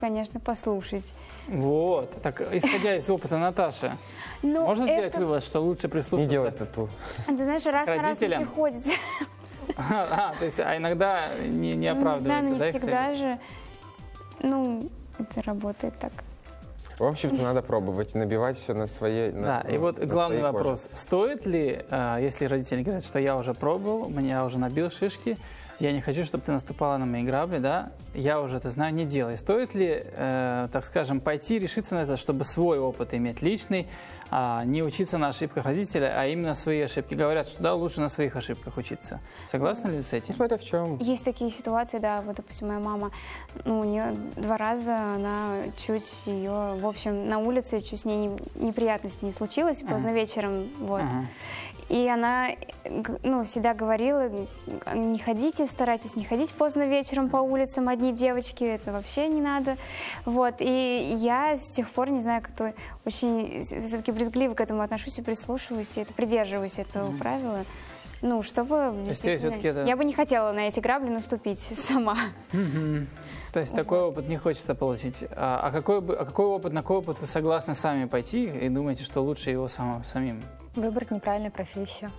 конечно, послушать. Вот. Так, исходя из опыта Наташи, Но можно сделать вывод, что лучше Не прислушаться делать тату. Ты знаешь, раз на раз не родителям? приходится. То есть, а иногда не Не знаю, оправдывается, не да, их всегда совет? же. Ну, это работает так. В общем-то, надо пробовать, набивать все на своей. Да, и вот главный своей коже. вопрос. Стоит ли, если родители говорят, что я уже пробовал, я уже набил шишки, я не хочу, чтобы ты наступала на мои грабли, да, я уже это знаю, не делай. Стоит ли, так скажем, пойти, решиться на это, чтобы свой опыт иметь личный, не учиться на ошибках родителя, а именно свои ошибки? Говорят, что да, лучше на своих ошибках учиться. Согласны ли вы с этим? Смотря в чем. Есть такие ситуации, да, вот, допустим, моя мама, ну, у нее 2 раза, она чуть ее, в общем, на улице, чуть с ней неприятность не случилась, поздно вечером, вот. И она, ну, всегда говорила, не ходите, старайтесь не ходить поздно вечером по улицам, одни девочки, это вообще не надо, вот. И я с тех пор, не знаю, как-то очень все-таки брезгливо к этому отношусь и прислушиваюсь, и придерживаюсь этого правила. Ну, чтобы действительно... Я бы не хотела на эти грабли наступить сама. То есть такой опыт не хочется получить. А какой опыт, на какой опыт вы согласны сами пойти и думаете, что лучше его самим? Выбрать неправильную профессию.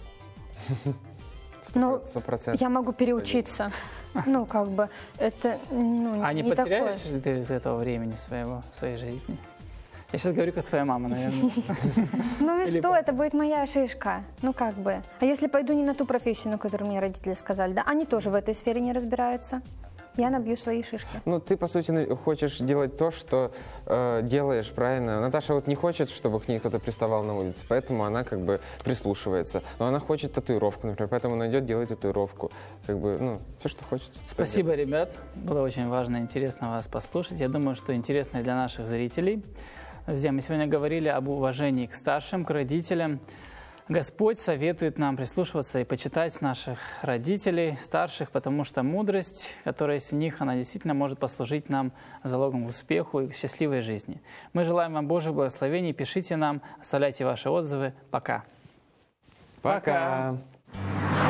100%. Я могу переучиться. Ну, как бы, это А не не потеряешь такое. ли ты из этого времени своей жизни? Я сейчас говорю, как твоя мама, наверное. Ну и Или что, папа. это будет моя шишка. Ну, как бы. А если пойду не на ту профессию, на которую мне родители сказали, да, они тоже в этой сфере не разбираются. Я набью свои шишки. Ну, ты, по сути, хочешь делать то, что делаешь, правильно? Наташа вот не хочет, чтобы к ней кто-то приставал на улице, поэтому она как бы прислушивается. Но она хочет татуировку, например, поэтому она идет делать татуировку. Как бы, ну, все, что хочется. Спасибо, ребят. Было очень важно и интересно вас послушать. Я думаю, что интересно и для наших зрителей. Друзья, мы сегодня говорили об уважении к старшим, к родителям. Господь советует нам прислушиваться и почитать наших родителей, старших, потому что мудрость, которая есть в них, она действительно может послужить нам залогом к успеху и к счастливой жизни. Мы желаем вам Божьих благословений. Пишите нам, оставляйте ваши отзывы. Пока. Пока.